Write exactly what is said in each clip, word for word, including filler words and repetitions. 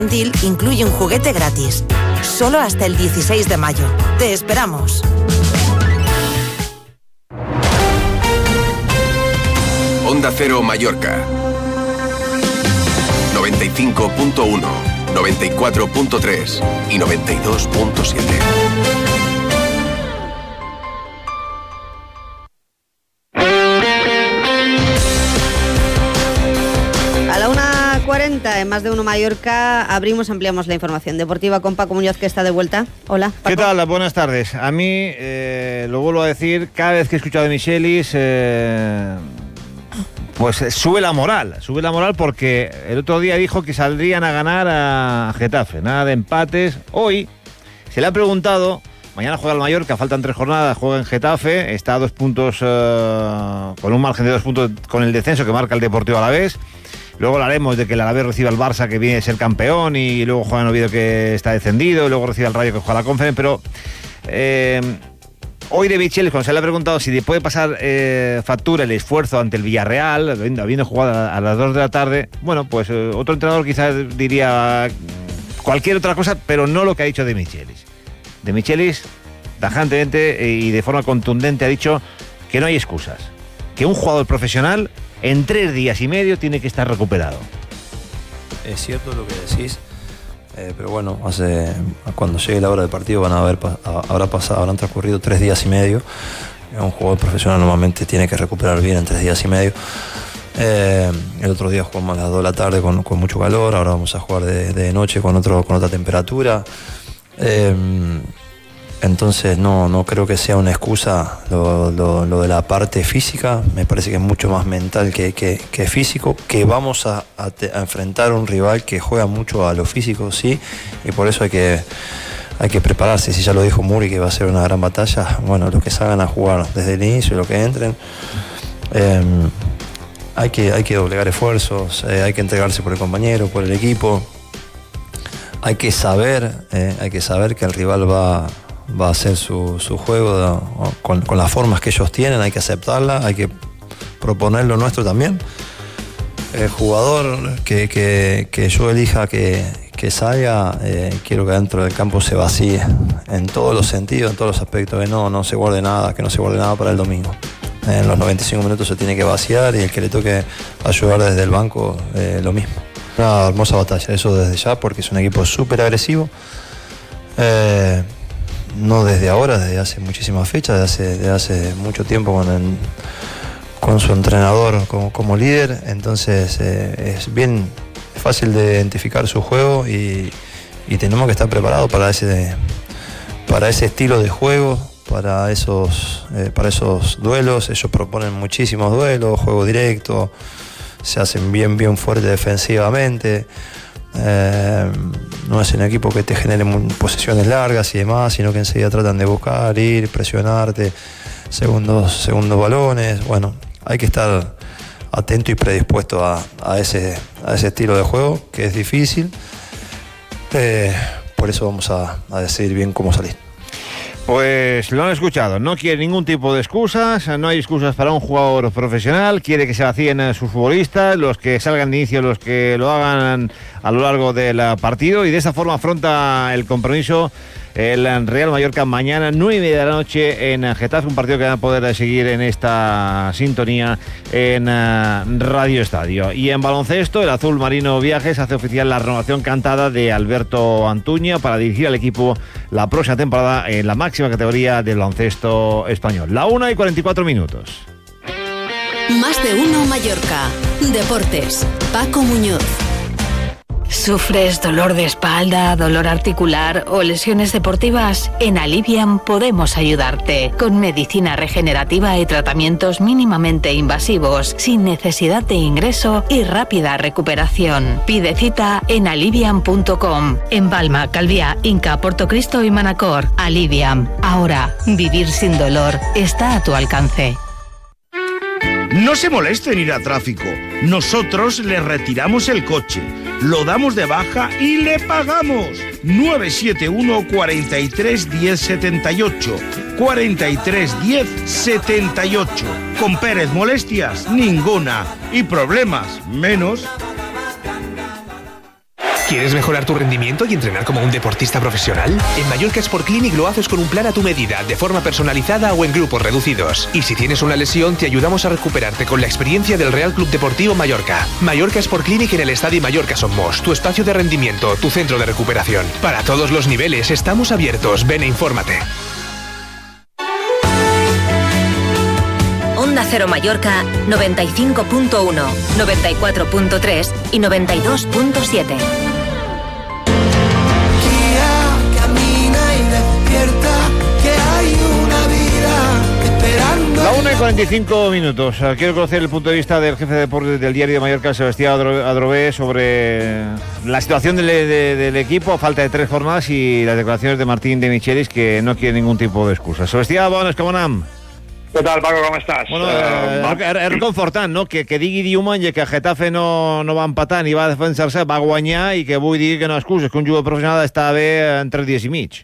infantil incluye un juguete gratis. Solo hasta el dieciséis de mayo. Te esperamos. Onda Cero Mallorca. noventa y cinco punto uno, noventa y cuatro punto tres y noventa y dos punto siete. cuarenta en Más de Uno Mallorca abrimos, ampliamos la información deportiva con Paco Muñoz, que está de vuelta. Hola, Paco. ¿Qué tal? Buenas tardes. A mí, eh, lo vuelvo a decir, cada vez que he escuchado de Michelis, eh, pues sube la moral, sube la moral porque el otro día dijo que saldrían a ganar a Getafe, nada de empates. Hoy se le ha preguntado, mañana juega el Mallorca, faltan tres jornadas, juega en Getafe, está a dos puntos, eh, con un margen de dos puntos con el descenso que marca el Deportivo Alavés. Luego hablaremos de que el Alavés recibe al Barça, que viene a ser campeón, y luego juega en Oviedo, que está descendido, y luego recibe al Rayo, que juega la Conference. Pero eh, hoy de Michelis, cuando se le ha preguntado si le puede pasar eh, factura el esfuerzo ante el Villarreal, habiendo, habiendo jugado a, a las dos de la tarde, bueno, pues eh, otro entrenador quizás diría cualquier otra cosa, pero no lo que ha dicho de Michelis. De Michelis, tajantemente y de forma contundente, ha dicho que no hay excusas, que un jugador profesional en tres días y medio tiene que estar recuperado. Es cierto lo que decís, eh, pero bueno, hace, cuando llegue la hora del partido van a haber, habrá pasado, habrán transcurrido tres días y medio. Un jugador profesional normalmente tiene que recuperar bien en tres días y medio. Eh, el otro día jugamos a las dos de la tarde con, con mucho calor, ahora vamos a jugar de, de noche con, otro, con otra temperatura. Eh, Entonces no, no creo que sea una excusa lo, lo, lo de la parte física. Me parece que es mucho más mental que, que, que físico, que vamos a, a, te, a enfrentar a un rival que juega mucho a lo físico, sí, y por eso hay que, hay que prepararse. Si ya lo dijo Muri que va a ser una gran batalla, bueno, los que salgan a jugar desde el inicio, los que entren, eh, hay, que, hay que doblegar esfuerzos, eh, hay que entregarse por el compañero, por el equipo. Hay que saber, eh, hay que saber que el rival va... va a hacer su, su juego con, con las formas que ellos tienen, hay que aceptarla, hay que proponer lo nuestro también. El jugador que, que, que yo elija que, que salga, eh, quiero que dentro del campo se vacíe en todos los sentidos, en todos los aspectos, que no, no se guarde nada, que no se guarde nada para el domingo. En los noventa y cinco minutos se tiene que vaciar, y el que le toque ayudar desde el banco, eh, lo mismo. Una hermosa batalla, eso desde ya, porque es un equipo súper agresivo. Eh, No desde ahora, desde hace muchísimas fechas, desde hace, desde hace mucho tiempo con, el, con su entrenador como, como líder. Entonces eh, es bien fácil de identificar su juego, y, y tenemos que estar preparados para ese, para ese estilo de juego, para esos, eh, para esos duelos. Ellos proponen muchísimos duelos, juego directo, se hacen bien, bien fuertes defensivamente. Eh, no es un equipo que te genere posesiones largas y demás, sino que enseguida tratan de buscar, ir, presionarte, segundos, segundos balones. Bueno, hay que estar atento y predispuesto a, a, ese, a ese estilo de juego, que es difícil. Eh, por eso vamos a, a decidir bien cómo salir. Pues lo han escuchado, no quiere ningún tipo de excusas, no hay excusas para un jugador profesional, quiere que se vacíen sus futbolistas, los que salgan de inicio, los que lo hagan a lo largo del partido, y de esa forma afronta el compromiso el Real Mallorca mañana, nueve y media de la noche en Getafe, un partido que van a poder seguir en esta sintonía en Radio Estadio. Y en baloncesto, el Azul Marino Viajes hace oficial la renovación cantada de Alberto Antuña para dirigir al equipo la próxima temporada en la máxima categoría del baloncesto español. La una y cuarenta y cuatro minutos. Más de Uno Mallorca. Deportes. Paco Muñoz. ¿Sufres dolor de espalda, dolor articular o lesiones deportivas? En Aliviam podemos ayudarte con medicina regenerativa y tratamientos mínimamente invasivos, sin necesidad de ingreso y rápida recuperación. Pide cita en aliviam punto com. En Balma, Calviá, Inca, Portocristo y Manacor. Aliviam. Ahora, vivir sin dolor está a tu alcance. No se moleste en ir a tráfico. Nosotros le retiramos el coche, lo damos de baja y le pagamos. nueve siete uno, cuatro tres, uno cero siete ocho. cuatro tres, uno cero siete ocho. Con Pérez, molestias ninguna y problemas menos. ¿Quieres mejorar tu rendimiento y entrenar como un deportista profesional? En Mallorca Sport Clinic lo haces con un plan a tu medida, de forma personalizada o en grupos reducidos. Y si tienes una lesión, te ayudamos a recuperarte con la experiencia del Real Club Deportivo Mallorca. Mallorca Sport Clinic en el Estadio Mallorca Somos, tu espacio de rendimiento, tu centro de recuperación. Para todos los niveles estamos abiertos. Ven e infórmate. Onda Cero Mallorca noventa y cinco punto uno, noventa y cuatro punto tres y noventa y dos punto siete. La una y cuarenta y cinco minutos. Quiero conocer el punto de vista del jefe de deportes del Diario de Mallorca, Sebastián Adrové, sobre la situación del, de, del equipo a falta de tres jornadas y las declaraciones de Martín de Michelis, que no quiere ningún tipo de excusa. Sebastián, bones, com anem? Què tal, Paco, com estàs? Bueno, uh, és, és reconfortant, no?, que, que digui diumenge que Getafe no, no va empatar ni va defensar-se, va guanyar, i que avui digui que no excuses, que un jugador professional està bé en tres dies i mig.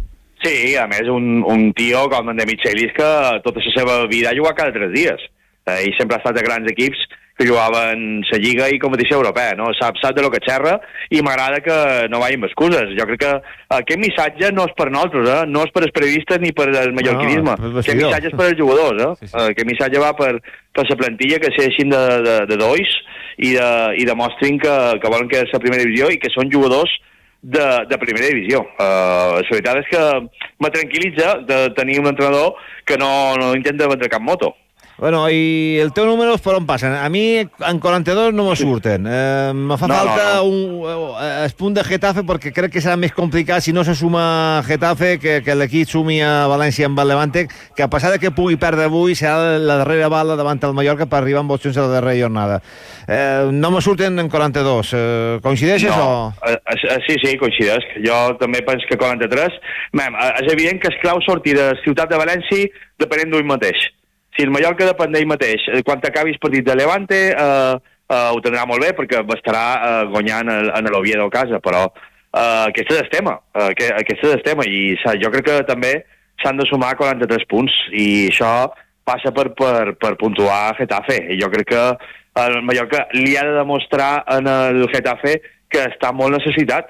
Sí, a més, un, un tio com en de Michelis que tota la seva vida ha jugat cada tres dies. Eh, I sempre ha estat de grans equips que jugaven la Lliga i competició europea, no? Sap, sap de lo que xerra i m'agrada que no vagin amb excuses. Jo crec que aquest missatge no és per nosaltres, eh? No és per els periodistes ni per el mallorquinisme. No, aquest missatge és per els jugadors, eh? Sí, sí. Aquest missatge va per, per la plantilla, que segueixin de, de, de dois i, de, i demostrin que, que volen que és la primera divisió i que són jugadors de, de primera divisió. Uh, la veritat és que me tranquil·litza de tenir un entrenador que no, no intenta vendre cap moto. Bueno, i el teu números per on passen? A mi en quaranta-dos no me surten. Eh, me fa no, falta no, no. un el punt de Getafe, perquè crec que serà més complicat si no se suma Getafe que, que l'equip sumi a València amb el Levante, que a pesar de que pugui perdre avui serà la darrera bala davant el Mallorca per arribar amb opcions a la darrera jornada. Eh, no me surten en quaranta-dos. Eh, coincideixes no. o...? Eh, sí, sí, coincideix. Jo també penso que quaranta-tres... Mem, és evident que és clau sortir de Ciutat de València depenent d'ell mateix. Si el Mallorca depèn d'ell mateix, quan acabi el partit de Levante, eh, eh, ho tindrà molt bé, perquè estarà eh, guanyant en, en l'Oviedo a casa, però eh, aquest és el tema, eh, aquest és el tema, i jo crec que també s'han de sumar quaranta-tres punts, i això passa per, per, per puntuar Getafe, i jo crec que el Mallorca li ha de demostrar en el Getafe que està molt necessitat,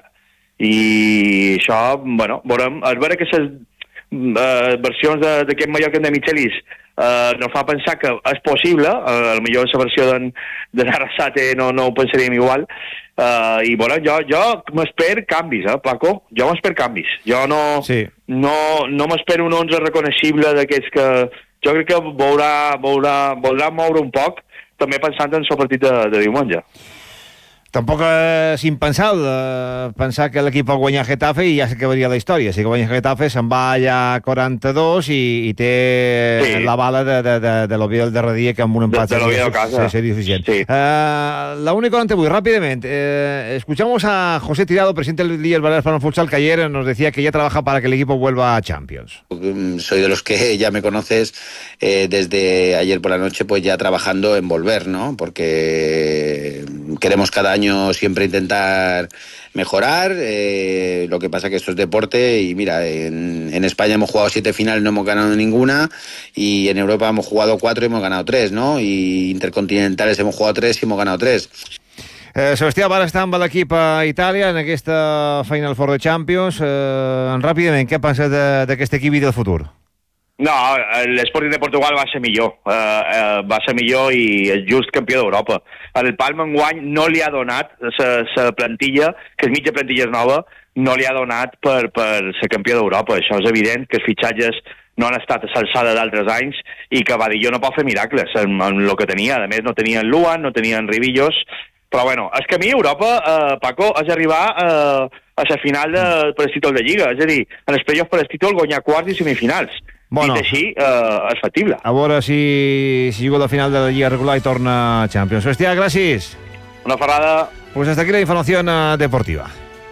i això, bueno, veurem, a veure que les uh, versions d'aquest Mallorca de Michelis Uh, no fa pensar que és possible, uh, potser la versió de Arrasate no, no ho pensaríem igual, uh, i bueno, jo, jo m'espero canvis, eh, Paco? Jo m'espero canvis. Jo no, sí. no, no m'espero un onze reconeixible d'aquests que jo crec que veurà, veurà, voldrà moure un poc, també pensant en el partit de, de diumenge. Tampoc és impensable eh, pensar que l'equip pot guanyar Getafe i ja s'acabaria la història. Si guanya Getafe se'n va allà a quaranta-dos i, i té sí. la bala de, de, de, de l'Oviedo del darrer dia, que amb un empat de, de l'Oviedo a casa sería suficiente. Sí. Uh, la una y cuarenta y ocho, rápidamente. Eh, escuchamos a José Tirado, presidente del Líder Baleares Plano Futsal, que ayer nos decía que ya trabaja para que el equipo vuelva a Champions. Soy de los que ya me conoces eh, desde ayer por la noche, pues ya trabajando en volver, ¿no? Porque queremos cada año siempre intentar mejorar, eh, lo que pasa que esto es deporte y mira, en, en España hemos jugado siete finales, no hemos ganado ninguna, y en Europa hemos jugado cuatro y hemos ganado tres, ¿no? Y intercontinentales hemos jugado tres y hemos ganado tres. Eh, Sebastià, ara està amb l'equip a Itàlia en aquesta Final Four de Champions. Eh, ràpidament, què penses d'aquest equip i del futur? No, l'Sporting de Portugal va ser millor, uh, uh, va ser millor i és just campió d'Europa. El Palma enguany no li ha donat la plantilla, que és mitja plantilla és nova, no li ha donat per, per ser campió d'Europa. Això és evident, que els fitxatges no han estat a l'alçada d'altres anys i que Badillo no pot fer miracles en, en el que tenia. A més, no tenien Luan, no tenien Ribillos, però bueno, el camí a Europa, uh, Paco, és arribar uh, a la final de, per el títol de Lliga, és a dir, en els playoffs per el títol guanyar quarts i semifinals. Bueno, i així eh, és factible. A veure si, si juga la final de la Lliga regular i torna a Champions. Sebastià, gràcies. Una ferrada. Pues hasta aquí la información uh, deportiva.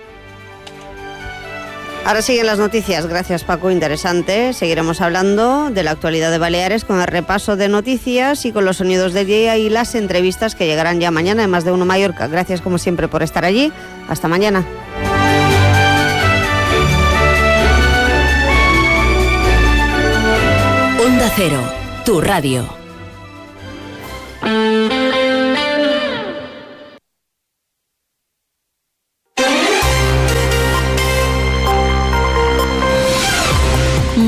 Ahora siguen las noticias. Gracias, Paco. Interesante. Seguiremos hablando de la actualidad de Baleares con el repaso de noticias y con los sonidos del día y las entrevistas que llegarán ya mañana en Más de Uno Mallorca. Gracias, como siempre, por estar allí. Hasta mañana. Onda Cero, tu radio.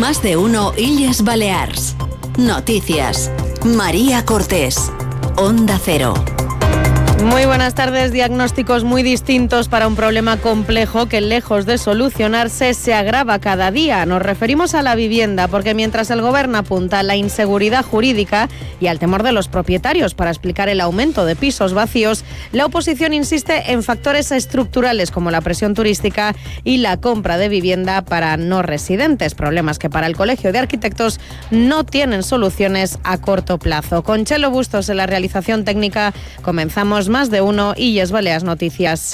Más de uno Illes Balears. Noticias. María Cortés. Onda Cero. Muy buenas tardes. Diagnósticos muy distintos para un problema complejo que, lejos de solucionarse, se agrava cada día. Nos referimos a la vivienda, porque mientras el Gobierno apunta a la inseguridad jurídica y al temor de los propietarios para explicar el aumento de pisos vacíos, la oposición insiste en factores estructurales como la presión turística y la compra de vivienda para no residentes, problemas que para el Colegio de Arquitectos no tienen soluciones a corto plazo. Con Chelo Bustos en la realización técnica comenzamos Más de uno Illes Balears Noticias.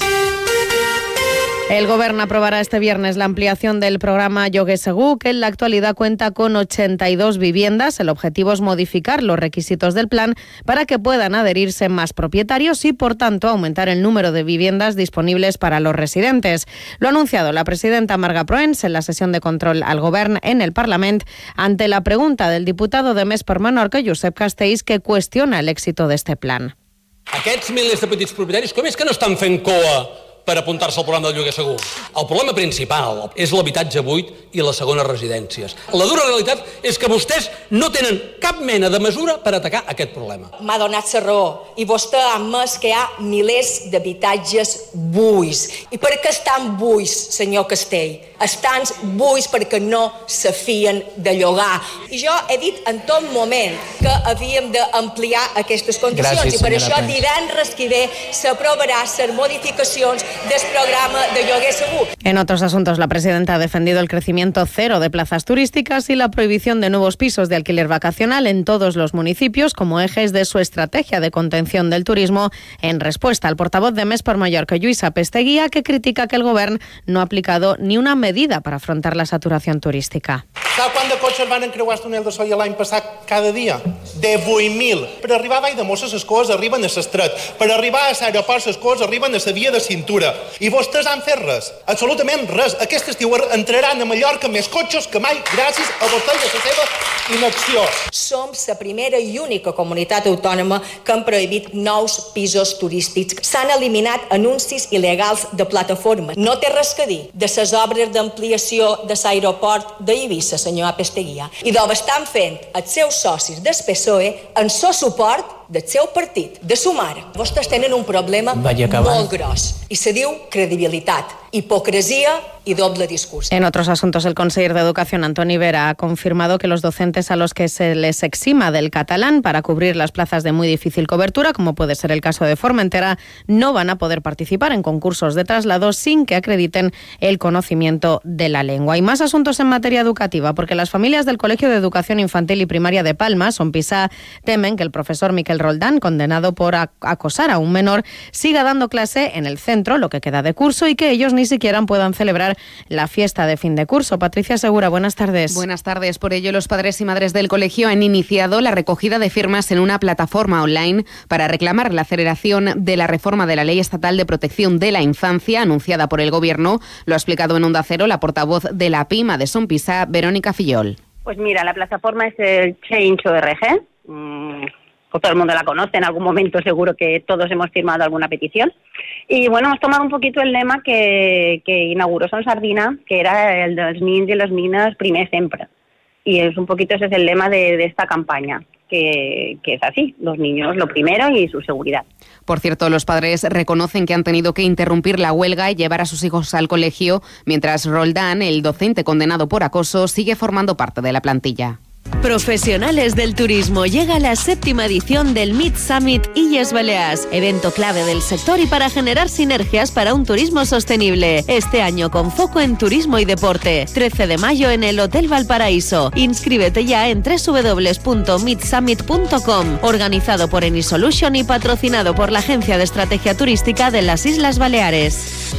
El Gobierno aprobará este viernes la ampliación del programa Lloguer Segur, que en la actualidad cuenta con ochenta y dos viviendas. El objetivo es modificar los requisitos del plan para que puedan adherirse más propietarios y, por tanto, aumentar el número de viviendas disponibles para los residentes. Lo ha anunciado la presidenta Marga Proens en la sesión de control al Govern en el Parlament ante la pregunta del diputado de Més per Menorca, Josep Castells, que cuestiona el éxito de este plan. Aquests milers de petits propietaris, com és que no estan fent coa per apuntar-se al programa del lloguer segur? El problema principal és l'habitatge buit i les segones residències. La dura realitat és que vostès no tenen cap mena de mesura per atacar aquest problema. M'ha donat la raó i vostè ha admès que hi ha milers d'habitatges buits. I per què estan buits, senyor Castell? Estan buits perquè no se fien de llogar. I jo he dit en tot moment que havíem d'ampliar aquestes condicions. Gràcies, i per això divendres que ve s'aprovarà les modificacions del programa de lloguer segur. En otros asuntos, la presidenta ha defendido el crecimiento cero de plazas turísticas y la prohibición de nuevos pisos de alquiler vacacional en todos los municipios como ejes de su estrategia de contención del turismo, en respuesta al portavoz de Més per Mallorca, Lluïsa Pesteguía, que critica que el Govern no ha aplicado ni una medida para afrontar la saturación turística. Sap quant de cotxes van encreuar el túnel de Solla l'any passat cada dia? divuit mil. Per arribar a Valldemossa les coses arriben a l'estret. Per arribar a l'aeroport les coses arriben a la via de cintura. I vostès han fet res. Absolutament res. Aquest estiu entraran a Mallorca més cotxes que mai gràcies a vostès i a la seva inacció. Som la primera i única comunitat autònoma que han prohibit nous pisos turístics. S'han eliminat anuncis il·legals de plataforma. No té res a dir de les obres d'ampliació de l'aeroport d'Eivissa, senyor Pesteguía, i d'on estan fent els seus socis del P S O E en so suport del seu partit, de Sumar. Vostès tenen un problema molt gros i se diu credibilitat, hipocresia y doble discurso. En otros asuntos, el conseller de Educación, Antoni Vera, ha confirmado que los docentes a los que se les exima del catalán para cubrir las plazas de muy difícil cobertura, como puede ser el caso de Formentera, no van a poder participar en concursos de traslado sin que acrediten el conocimiento de la lengua. Y más asuntos en materia educativa, porque las familias del Colegio de Educación Infantil y Primaria de Palma, Son Pisá, temen que el profesor Miquel Roldán, condenado por acosar a un menor, siga dando clase en el centro, lo que queda de curso, y que ellos ni siquiera puedan celebrar la fiesta de fin de curso. Patricia Segura, buenas tardes. Buenas tardes. Por ello, los padres y madres del colegio han iniciado la recogida de firmas en una plataforma online para reclamar la aceleración de la reforma de la Ley Estatal de Protección de la Infancia anunciada por el Gobierno. Lo ha explicado en Onda Cero la portavoz de la PIMA de Son Pisá, Verónica Fillol. Pues mira, la plataforma es el Change punto org. Mm. Todo el mundo la conoce, en algún momento seguro que todos hemos firmado alguna petición. Y bueno, hemos tomado un poquito el lema que, que inauguró Son Sardina, que era el de los niños y las niñas primer siempre. Y es un poquito ese es el lema de, de esta campaña, que, que es así, los niños lo primero y su seguridad. Por cierto, los padres reconocen que han tenido que interrumpir la huelga y llevar a sus hijos al colegio, mientras Roldán, el docente condenado por acoso, sigue formando parte de la plantilla. Profesionales del turismo, llega la séptima edición del Meet Summit Illes Balears, evento clave del sector y para generar sinergias para un turismo sostenible. Este año con foco en turismo y deporte. trece de mayo en el Hotel Valparaíso. Inscríbete ya en doble u doble u doble u punto meet summit punto com. Organizado por Enisolution y patrocinado por la Agencia de Estrategia Turística de las Islas Baleares.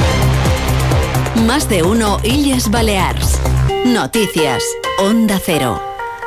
Más de uno Illes Balears. Noticias. Onda Cero.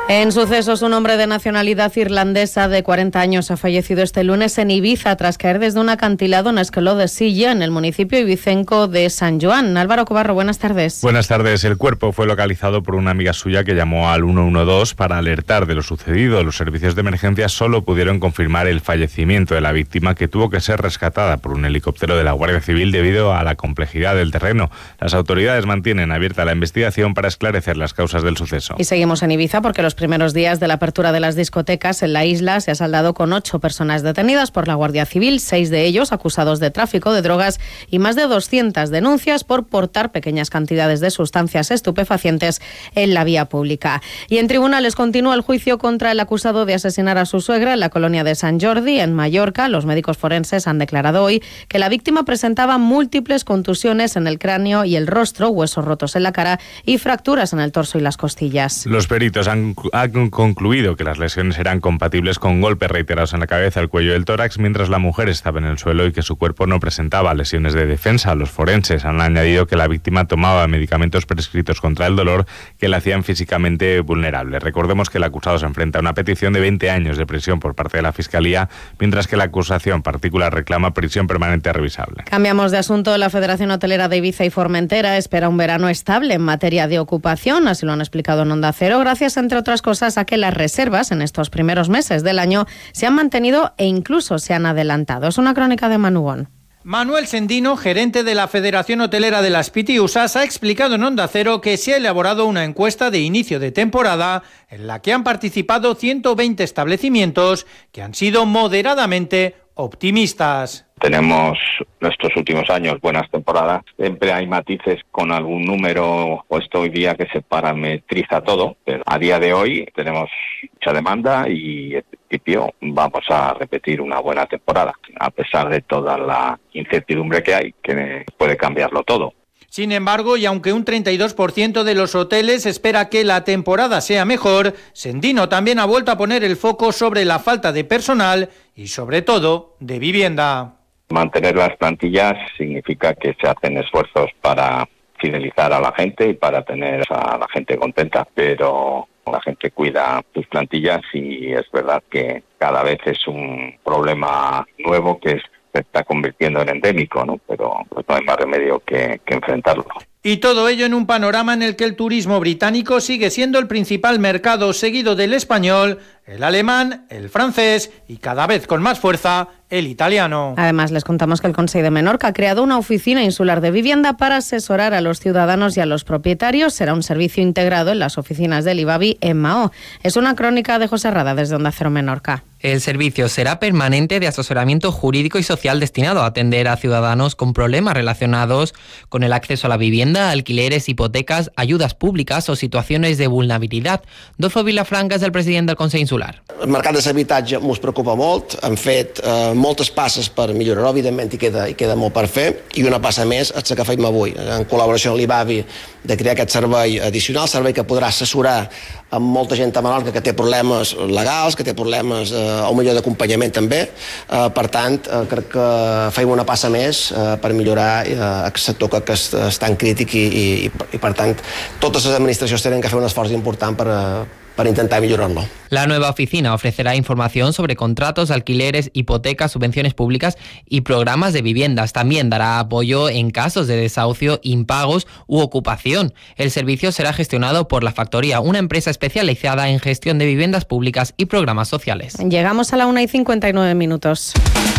En sucesos, un hombre de nacionalidad irlandesa de cuarenta años ha fallecido este lunes en Ibiza tras caer desde un acantilado en Esqueló de Silla, en el municipio ibicenco de San Joan. Álvaro Cobarro, buenas tardes. Buenas tardes. El cuerpo fue localizado por una amiga suya que llamó al uno uno dos para alertar de lo sucedido. Los servicios de emergencia solo pudieron confirmar el fallecimiento de la víctima, que tuvo que ser rescatada por un helicóptero de la Guardia Civil debido a la complejidad del terreno. Las autoridades mantienen abierta la investigación para esclarecer las causas del suceso. Y seguimos en Ibiza porque los primeros días de la apertura de las discotecas en la isla se ha saldado con ocho personas detenidas por la Guardia Civil, seis de ellos acusados de tráfico de drogas y más de doscientas denuncias por portar pequeñas cantidades de sustancias estupefacientes en la vía pública. Y en tribunales continúa el juicio contra el acusado de asesinar a su suegra en la colonia de Sant Jordi, en Mallorca. Los médicos forenses han declarado hoy que la víctima presentaba múltiples contusiones en el cráneo y el rostro, huesos rotos en la cara y fracturas en el torso y las costillas. Los peritos han, han concluido que las lesiones eran compatibles con golpes reiterados en la cabeza, el cuello y el tórax, mientras la mujer estaba en el suelo y que su cuerpo no presentaba lesiones de defensa. Los forenses han añadido que la víctima tomaba medicamentos prescritos contra el dolor que la hacían físicamente vulnerable. Recordemos que el acusado se enfrenta a una petición de veinte años de prisión por parte de la Fiscalía, mientras que la acusación particular reclama prisión permanente revisable. Cambiamos de asunto. La Federación Hotelera de Ibiza y Formentera espera un verano estable en materia de ocupación, así lo han explicado en Onda Cero, gracias, entre otras cosas, a que las reservas en estos primeros meses del año se han mantenido e incluso se han adelantado. Es una crónica de Manugón. Manuel Sendino, gerente de la Federación Hotelera de las Pitiusas, ha explicado en Onda Cero que se ha elaborado una encuesta de inicio de temporada en la que han participado ciento veinte establecimientos que han sido moderadamente optimistas. Tenemos estos últimos años buenas temporadas, siempre hay matices con algún número puesto hoy día que se parametriza todo, pero a día de hoy tenemos mucha demanda y en principio vamos a repetir una buena temporada, a pesar de toda la incertidumbre que hay, que puede cambiarlo todo. Sin embargo, y aunque un treinta y dos por ciento de los hoteles espera que la temporada sea mejor, Sendino también ha vuelto a poner el foco sobre la falta de personal y sobre todo de vivienda. Mantener las plantillas significa que se hacen esfuerzos para fidelizar a la gente y para tener a la gente contenta, pero la gente cuida sus plantillas y es verdad que cada vez es un problema nuevo que es se está convirtiendo en endémico, ¿no? Pero pues no hay más remedio que, que enfrentarlo. Y todo ello en un panorama en el que el turismo británico sigue siendo el principal mercado, seguido del español, el alemán, el francés y cada vez con más fuerza el italiano. Además, les contamos que el Consell de Menorca ha creado una oficina insular de vivienda para asesorar a los ciudadanos y a los propietarios. Será un servicio integrado en las oficinas del IBABI en Mahó. Es una crónica de José Rada desde Onda Cero Menorca. El servicio será permanente de asesoramiento jurídico y social destinado a atender a ciudadanos con problemas relacionados con el acceso a la vivienda, alquileres, hipotecas, ayudas públiques o situacions de vulnerabilitat. Dolfo Vilafranca és el president del Consell Insular. El mercat de l'habitatge ens preocupa molt, hem fet eh, moltes passes per millorar-ho, evidentment hi queda, hi queda molt per fer, i una passa més és la que fem avui, en col·laboració amb l'IBABI, de crear aquest servei addicional, servei que podrà assessorar amb molta gent a Menorca que té problemes legals, que té problemes eh, o millor d'acompanyament també. Eh, per tant, eh, crec que fem una passa més eh, per millorar eh, el sector que, que és, és tan crític i, i, i per tant totes les administracions tenen que fer un esforç important per, para intentar mejorarlo. La nueva oficina ofrecerá información sobre contratos, alquileres, hipotecas, subvenciones públicas y programas de viviendas. También dará apoyo en casos de desahucio, impagos u ocupación. El servicio será gestionado por La Factoría, una empresa especializada en gestión de viviendas públicas y programas sociales. Llegamos a la una y cincuenta y nueve minutos.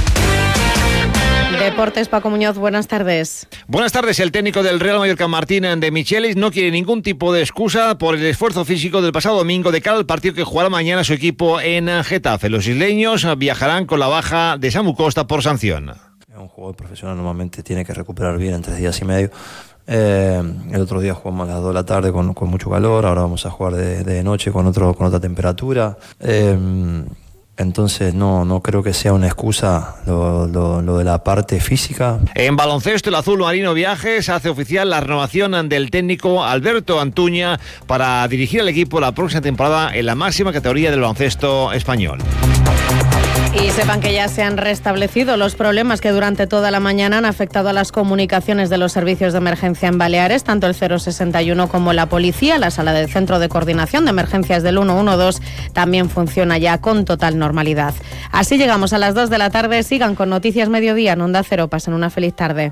Deportes, Paco Muñoz, buenas tardes. Buenas tardes. El técnico del Real Mallorca, Martín de Michelis, no quiere ningún tipo de excusa por el esfuerzo físico del pasado domingo de cara al partido que jugará mañana su equipo en Getafe. Los isleños viajarán con la baja de Samu Costa por sanción. Un jugador profesional normalmente tiene que recuperar bien en tres días y medio. Eh, el otro día jugamos a las dos de la tarde con, con mucho calor, ahora vamos a jugar de, de noche con, otro, con otra temperatura. Eh, Entonces no, no creo que sea una excusa lo, lo, lo de la parte física. En baloncesto, el azul marino Viajes hace oficial la renovación del técnico Alberto Antuña para dirigir al equipo la próxima temporada en la máxima categoría del baloncesto español. Y sepan que ya se han restablecido los problemas que durante toda la mañana han afectado a las comunicaciones de los servicios de emergencia en Baleares, tanto el cero sesenta y uno como la policía. La sala del Centro de Coordinación de Emergencias del ciento doce también funciona ya con total normalidad. Así llegamos a las dos de la tarde. Sigan con Noticias Mediodía en Onda Cero. Pasen una feliz tarde.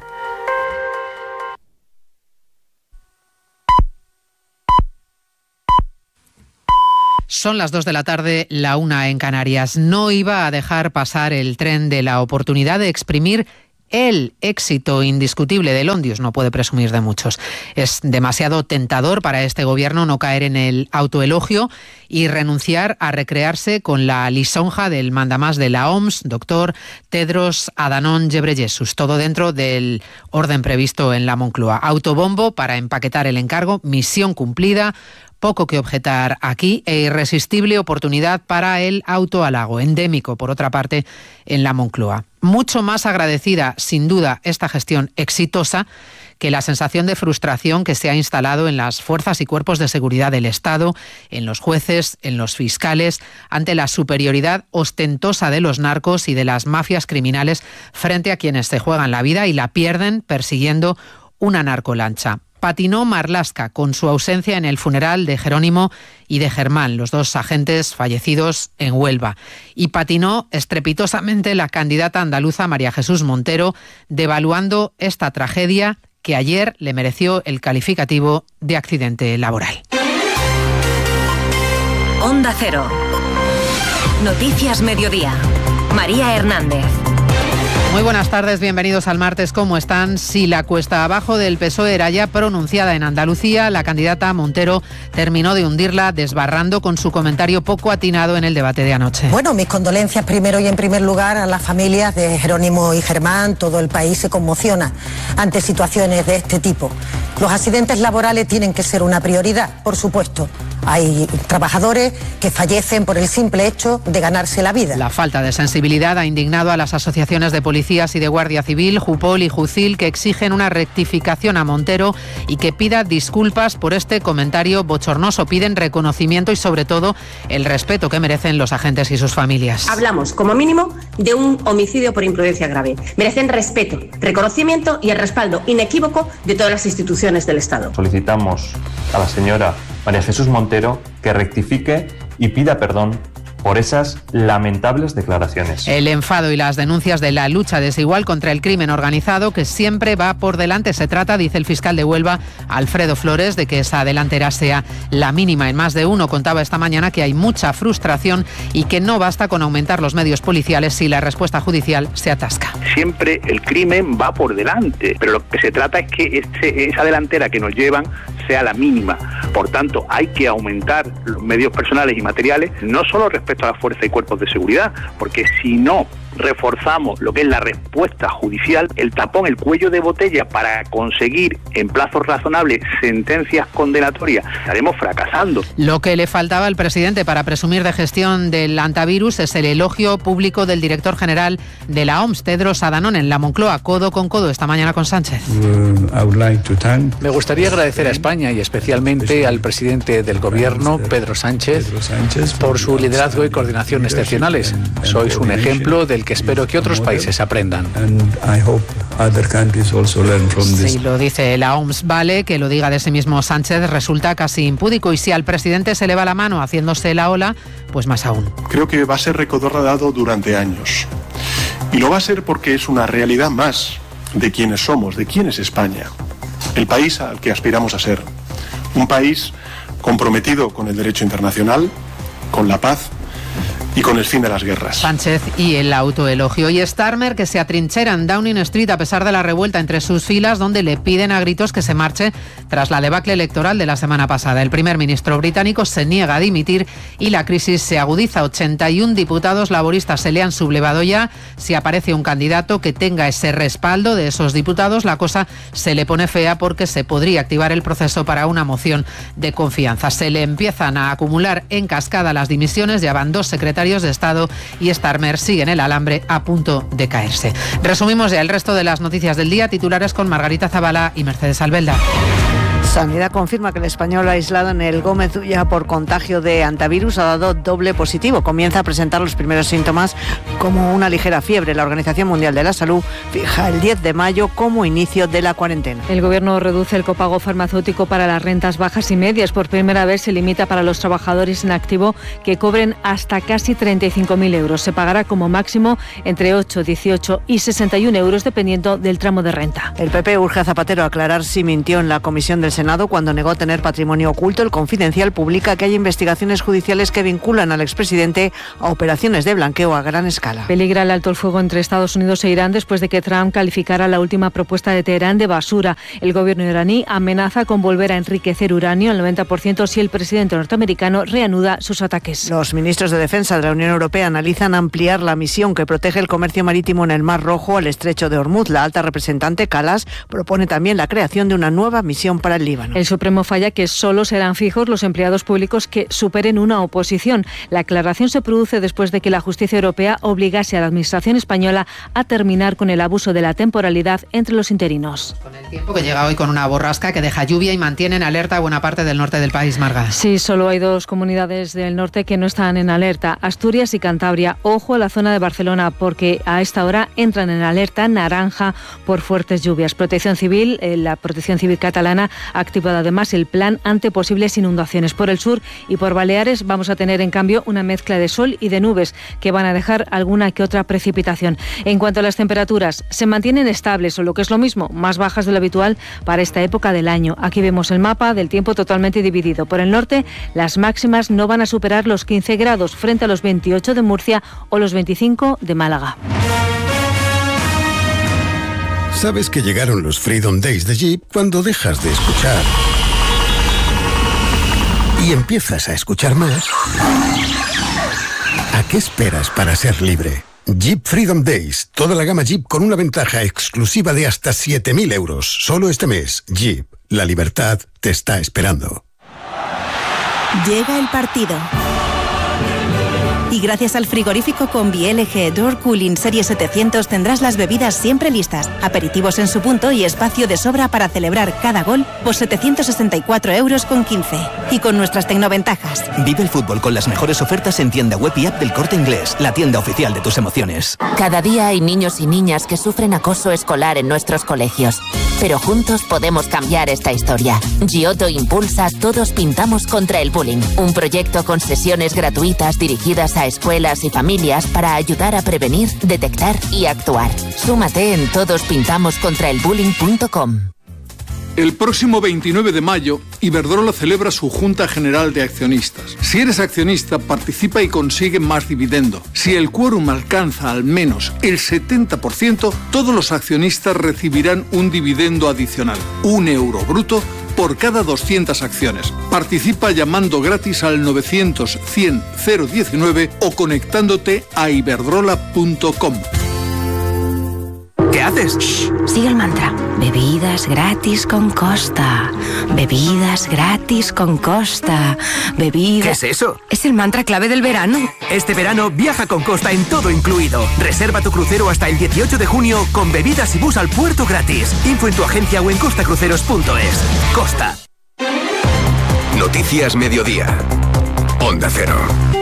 Son las dos de la tarde, la una en Canarias. No iba a dejar pasar el tren de la oportunidad de exprimir el éxito indiscutible del Ondius. No puede presumir de muchos. Es demasiado tentador para este gobierno no caer en el autoelogio y renunciar a recrearse con la lisonja del mandamás de la O M S, doctor Tedros Adhanom Ghebreyesus. Todo dentro del orden previsto en la Moncloa. Autobombo para empaquetar el encargo, misión cumplida. Poco que objetar aquí e irresistible oportunidad para el autohalago, endémico, por otra parte, en la Moncloa. Mucho más agradecida, sin duda, esta gestión exitosa que la sensación de frustración que se ha instalado en las fuerzas y cuerpos de seguridad del Estado, en los jueces, en los fiscales, ante la superioridad ostentosa de los narcos y de las mafias criminales frente a quienes se juegan la vida y la pierden persiguiendo una narcolancha. Patinó Marlaska con su ausencia en el funeral de Jerónimo y de Germán, los dos agentes fallecidos en Huelva. Y patinó estrepitosamente la candidata andaluza María Jesús Montero, devaluando esta tragedia que ayer le mereció el calificativo de accidente laboral. Onda Cero. Noticias Mediodía. María Hernández. Muy buenas tardes, bienvenidos al martes. ¿Cómo están? Si la cuesta abajo del P S O E era ya pronunciada en Andalucía, la candidata Montero terminó de hundirla desbarrando con su comentario poco atinado en el debate de anoche. Bueno, mis condolencias primero y en primer lugar a las familias de Jerónimo y Germán. Todo el país se conmociona ante situaciones de este tipo. Los accidentes laborales tienen que ser una prioridad, por supuesto. Hay trabajadores que fallecen por el simple hecho de ganarse la vida. La falta de sensibilidad ha indignado a las asociaciones de policías y de Guardia Civil, Jupol y Jucil, que exigen una rectificación a Montero y que pida disculpas por este comentario bochornoso. Piden reconocimiento y, sobre todo, el respeto que merecen los agentes y sus familias. Hablamos, como mínimo, de un homicidio por imprudencia grave. Merecen respeto, reconocimiento y el respaldo inequívoco de todas las instituciones del Estado. Solicitamos a la señora María Jesús Montero que rectifique y pida perdón por esas lamentables declaraciones. El enfado y las denuncias de la lucha desigual contra el crimen organizado, que siempre va por delante. Se trata, dice el fiscal de Huelva, Alfredo Flores, de que esa delantera sea la mínima. En más de uno contaba esta mañana que hay mucha frustración y que no basta con aumentar los medios policiales si la respuesta judicial se atasca. Siempre el crimen va por delante, pero lo que se trata es que ese, esa delantera que nos llevan sea la mínima. Por tanto, hay que aumentar los medios personales y materiales, no solo respecto a la fuerza y cuerpos de seguridad, porque si no reforzamos lo que es la respuesta judicial, el tapón, el cuello de botella para conseguir en plazos razonables sentencias condenatorias, estaremos fracasando. Lo que le faltaba al presidente para presumir de gestión del antivirus es el elogio público del director general de la O M S, Tedros Adhanom, en la Moncloa, codo con codo esta mañana con Sánchez. Me gustaría agradecer a España y especialmente al presidente del gobierno, Pedro Sánchez, por su liderazgo y coordinación excepcionales. Sois un ejemplo del que espero que otros países aprendan. Si lo dice la O M S, vale, que lo diga de sí mismo Sánchez resulta casi impúdico, y si al presidente se le va la mano haciéndose la ola, pues más aún. Creo que va a ser recordado durante años. Y lo va a ser porque es una realidad más de quiénes somos, de quién es España. El país al que aspiramos a ser. Un país comprometido con el derecho internacional, con la paz y con el fin de las guerras. Sánchez y el autoelogio. Y Starmer, que se atrinchera en Downing Street a pesar de la revuelta entre sus filas, donde le piden a gritos que se marche tras la debacle electoral de la semana pasada. El primer ministro británico se niega a dimitir y la crisis se agudiza. ochenta y uno diputados laboristas se le han sublevado ya. Si aparece un candidato que tenga ese respaldo de esos diputados, la cosa se le pone fea porque se podría activar el proceso para una moción de confianza. Se le empiezan a acumular en cascada las dimisiones. Ya van dos secretarios de Estado y Starmer sigue en el alambre a punto de caerse. Resumimos ya el resto de las noticias del día. Titulares con Margarita Zavala y Mercedes Albelda. Sanidad confirma que el español aislado en el Gómez Ulla por contagio de antivirus ha dado doble positivo. Comienza a presentar los primeros síntomas como una ligera fiebre. La Organización Mundial de la Salud fija el diez de mayo como inicio de la cuarentena. El Gobierno reduce el copago farmacéutico para las rentas bajas y medias. Por primera vez se limita para los trabajadores en activo que cobren hasta casi treinta y cinco mil euros. Se pagará como máximo entre ocho, dieciocho y sesenta y uno euros dependiendo del tramo de renta. El P P urge a Zapatero a aclarar si mintió en la comisión del Senado cuando negó tener patrimonio oculto. El Confidencial publica que hay investigaciones judiciales que vinculan al expresidente a operaciones de blanqueo a gran escala. Peligra el alto el fuego entre Estados Unidos e Irán después de que Trump calificara la última propuesta de Teherán de basura. El gobierno iraní amenaza con volver a enriquecer uranio al noventa por ciento si el presidente norteamericano reanuda sus ataques. Los ministros de Defensa de la Unión Europea analizan ampliar la misión que protege el comercio marítimo en el Mar Rojo al estrecho de Hormuz. La alta representante Kallas propone también la creación de una nueva misión para el Líbano. El Supremo falla que solo serán fijos los empleados públicos que superen una oposición. La aclaración se produce después de que la justicia europea obligase a la administración española a terminar con el abuso de la temporalidad entre los interinos. Con el tiempo que llega hoy con una borrasca que deja lluvia y mantiene en alerta buena parte del norte del país, Marga. Sí, solo hay dos comunidades del norte que no están en alerta, Asturias y Cantabria. Ojo a la zona de Barcelona porque a esta hora entran en alerta naranja por fuertes lluvias. Protección Civil, eh, la Protección Civil catalana ha activado además el plan ante posibles inundaciones. Por el sur y por Baleares vamos a tener en cambio una mezcla de sol y de nubes que van a dejar alguna que otra precipitación. En cuanto a las temperaturas, se mantienen estables o lo que es lo mismo, más bajas de lo habitual para esta época del año. Aquí vemos el mapa del tiempo totalmente dividido. Por el norte, las máximas no van a superar los quince grados frente a los veintiocho de Murcia o los veinticinco de Málaga. ¿Sabes que llegaron los Freedom Days de Jeep cuando dejas de escuchar y empiezas a escuchar más? ¿A qué esperas para ser libre? Jeep Freedom Days, toda la gama Jeep con una ventaja exclusiva de hasta siete mil euros. Solo este mes, Jeep, la libertad te está esperando. Llega el partido. Y gracias al frigorífico Combi L G Door Cooling Serie setecientos tendrás las bebidas siempre listas, aperitivos en su punto y espacio de sobra para celebrar cada gol por setecientos sesenta y cuatro euros con quince. Y con nuestras tecnoventajas. Vive el fútbol con las mejores ofertas en tienda web y app del Corte Inglés, la tienda oficial de tus emociones. Cada día hay niños y niñas que sufren acoso escolar en nuestros colegios. Pero juntos podemos cambiar esta historia. Giotto impulsa Todos Pintamos contra el Bullying, un proyecto con sesiones gratuitas dirigidas a escuelas y familias para ayudar a prevenir, detectar y actuar. Súmate en todos pintamos contra el bullying punto com. El próximo veintinueve de mayo, Iberdrola celebra su Junta General de Accionistas. Si eres accionista, participa y consigue más dividendo. Si el quórum alcanza al menos el setenta por ciento, todos los accionistas recibirán un dividendo adicional, un euro bruto, por cada doscientas acciones. Participa llamando gratis al novecientos cien cero diecinueve o conectándote a iberdrola punto com. ¿Qué haces? Shh, sigue el mantra. Bebidas gratis con Costa. Bebidas gratis con Costa. Bebidas... ¿Qué es eso? Es el mantra clave del verano. Este verano viaja con Costa en todo incluido. Reserva tu crucero hasta el dieciocho de junio con bebidas y bus al puerto gratis. Info en tu agencia o en costacruceros punto es. Costa. Noticias Mediodía. Onda Cero.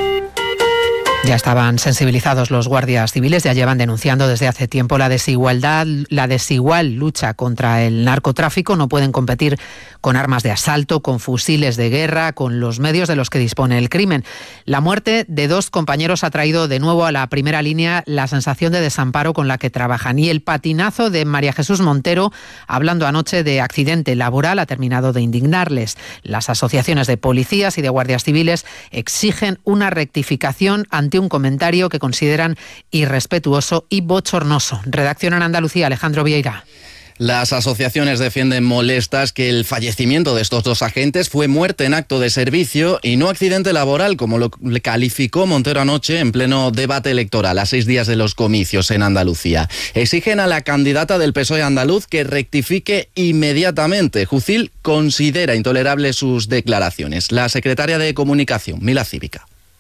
Ya estaban sensibilizados los guardias civiles, ya llevan denunciando desde hace tiempo la desigualdad, la desigual lucha contra el narcotráfico. No pueden competir con armas de asalto, con fusiles de guerra, con los medios de los que dispone el crimen. La muerte de dos compañeros ha traído de nuevo a la primera línea la sensación de desamparo con la que trabajan. Y el patinazo de María Jesús Montero, hablando anoche de accidente laboral, ha terminado de indignarles. Las asociaciones de policías y de guardias civiles exigen una rectificación ante un comentario que consideran irrespetuoso y bochornoso. Redacción en Andalucía, Alejandro Vieira. Las asociaciones defienden molestas que el fallecimiento de estos dos agentes fue muerte en acto de servicio y no accidente laboral, como lo calificó Montero anoche en pleno debate electoral a seis días de los comicios en Andalucía. Exigen a la candidata del P S O E andaluz que rectifique inmediatamente. Jucil considera intolerables sus declaraciones. La secretaria de Comunicación, Mila Cívica.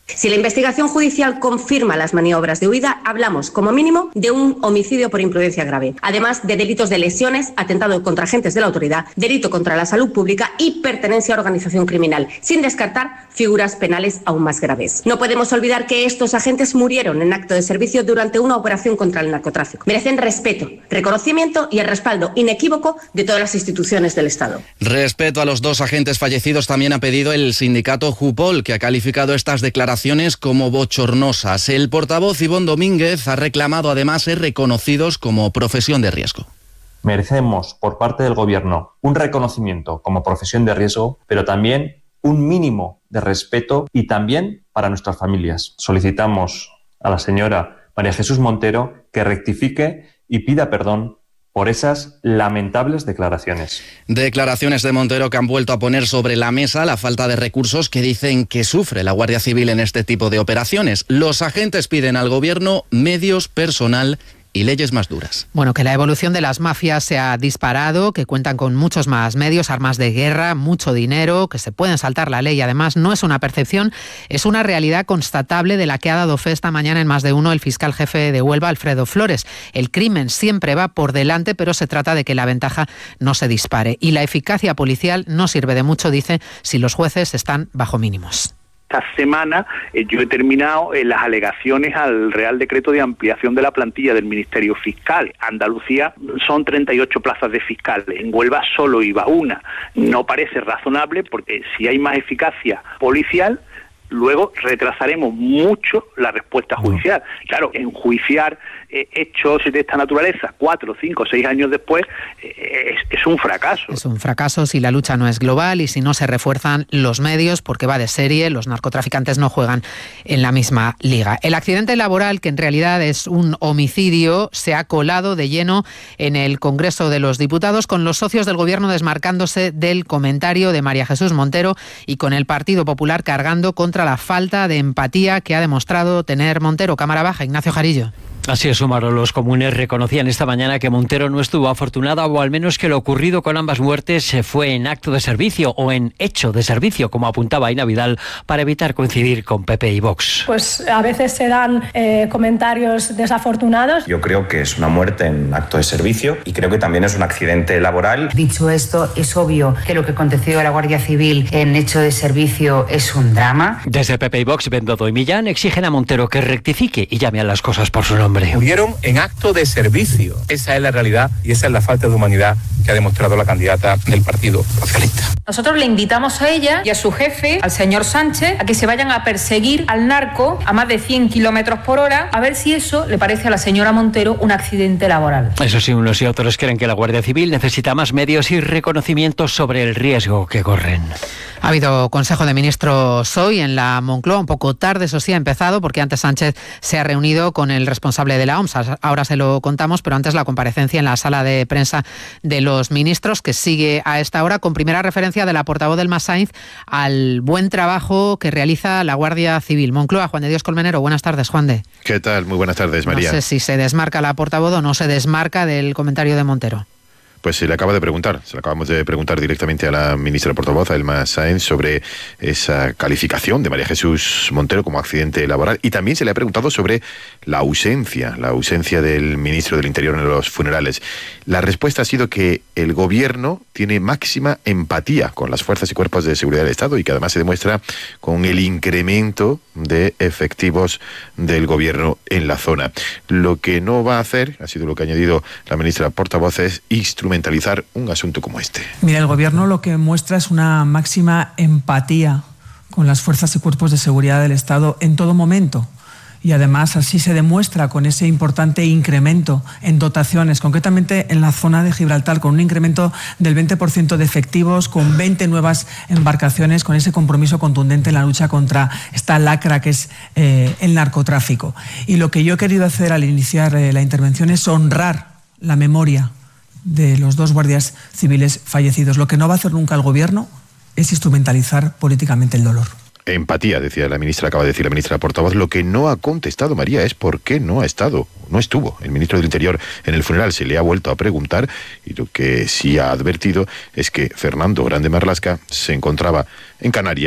Si la investigación judicial confirma las maniobras de huida, hablamos como mínimo de un homicidio por imprudencia grave, además de delitos de lesiones, atentado contra agentes de la autoridad, delito contra la salud pública y pertenencia a organización criminal, sin descartar figuras penales aún más graves. No podemos olvidar que estos agentes murieron en acto de servicio durante una operación contra el narcotráfico. Merecen respeto, reconocimiento y el respaldo inequívoco de todas las instituciones del Estado. Respeto a los dos agentes fallecidos también ha pedido el sindicato Jupol, que ha calificado estas declaraciones como bochornosas. El portavoz Ivón Domínguez ha reclamado además ser reconocidos como profesión de riesgo. Merecemos por parte del Gobierno un reconocimiento como profesión de riesgo, pero también un mínimo de respeto y también para nuestras familias. Solicitamos a la señora María Jesús Montero que rectifique y pida perdón por esas lamentables declaraciones. Declaraciones de Montero que han vuelto a poner sobre la mesa la falta de recursos que dicen que sufre la Guardia Civil en este tipo de operaciones. Los agentes piden al Gobierno medios, personal y leyes más duras. Bueno, que la evolución de las mafias se ha disparado, que cuentan con muchos más medios, armas de guerra, mucho dinero, que se pueden saltar la ley. Además, no es una percepción, es una realidad constatable de la que ha dado fe esta mañana en Más de Uno el fiscal jefe de Huelva, Alfredo Flores. El crimen siempre va por delante, pero se trata de que la ventaja no se dispare. Y la eficacia policial no sirve de mucho, dice, si los jueces están bajo mínimos. Esta semana eh, yo he terminado eh, las alegaciones al Real Decreto de ampliación de la plantilla del Ministerio Fiscal. Andalucía son treinta y ocho plazas de fiscales, en Huelva solo iba una. No parece razonable porque si hay más eficacia policial, luego retrasaremos mucho la respuesta judicial. Claro, enjuiciar eh, hechos de esta naturaleza cuatro, cinco, seis años después eh, es, es un fracaso. Es un fracaso si la lucha no es global y si no se refuerzan los medios, porque va de serie, los narcotraficantes no juegan en la misma liga. El accidente laboral, que en realidad es un homicidio, se ha colado de lleno en el Congreso de los Diputados, con los socios del Gobierno desmarcándose del comentario de María Jesús Montero y con el Partido Popular cargando contra la falta de empatía que ha demostrado tener Montero. Cámara baja, Ignacio Jarillo. Así es, Omar. Los comunes reconocían esta mañana que Montero no estuvo afortunada, o al menos que lo ocurrido con ambas muertes fue en acto de servicio o en hecho de servicio, como apuntaba Ina Vidal, para evitar coincidir con P P y Vox. Pues a veces se dan eh, comentarios desafortunados. Yo creo que es una muerte en acto de servicio y creo que también es un accidente laboral. Dicho esto, es obvio que lo que aconteció a la Guardia Civil en hecho de servicio es un drama. Desde P P y Vox, Bendodo y Millán exigen a Montero que rectifique y llame a las cosas por su nombre. Murieron en acto de servicio. Esa es la realidad y esa es la falta de humanidad que ha demostrado la candidata del Partido Socialista. Nosotros le invitamos a ella y a su jefe, al señor Sánchez, a que se vayan a perseguir al narco a más de cien kilómetros por hora, a ver si eso le parece a la señora Montero un accidente laboral. Eso sí, unos y otros creen que la Guardia Civil necesita más medios y reconocimientos sobre el riesgo que corren. Ha habido Consejo de Ministros hoy en la Moncloa, un poco tarde, eso sí, ha empezado, porque antes Sánchez se ha reunido con el responsable de la O M S. Ahora se lo contamos, pero antes la comparecencia en la sala de prensa de los ministros, que sigue a esta hora, con primera referencia de la portavoz del Mas Sainz al buen trabajo que realiza la Guardia Civil. Moncloa, Juan de Dios Colmenero, buenas tardes, Juan de. ¿Qué tal? Muy buenas tardes, María. No sé si se desmarca la portavoz o no se desmarca del comentario de Montero. Pues se le acaba de preguntar, se le acabamos de preguntar directamente a la ministra portavoz, a Elma Sáenz, sobre esa calificación de María Jesús Montero como accidente laboral, y también se le ha preguntado sobre la ausencia, la ausencia del ministro del Interior en los funerales. La respuesta ha sido que el Gobierno tiene máxima empatía con las fuerzas y cuerpos de seguridad del Estado y que además se demuestra con el incremento de efectivos del Gobierno en la zona. Lo que no va a hacer, ha sido lo que ha añadido la ministra portavoz, es instrumentar instrumentalizar un asunto como este. Mira, el Gobierno lo que muestra es una máxima empatía con las fuerzas y cuerpos de seguridad del Estado en todo momento. Y además así se demuestra con ese importante incremento en dotaciones, concretamente en la zona de Gibraltar, con un incremento del veinte por ciento de efectivos, con veinte nuevas embarcaciones, con ese compromiso contundente en la lucha contra esta lacra que es eh, el narcotráfico. Y lo que yo he querido hacer al iniciar eh, la intervención es honrar la memoria de los dos guardias civiles fallecidos. Lo que no va a hacer nunca el Gobierno es instrumentalizar políticamente el dolor. Empatía, decía la ministra, acaba de decir la ministra portavoz. Lo que no ha contestado, María, es por qué no ha estado, no estuvo el ministro del Interior en el funeral. Se le ha vuelto a preguntar y lo que sí ha advertido es que Fernando Grande Marlaska se encontraba en Canarias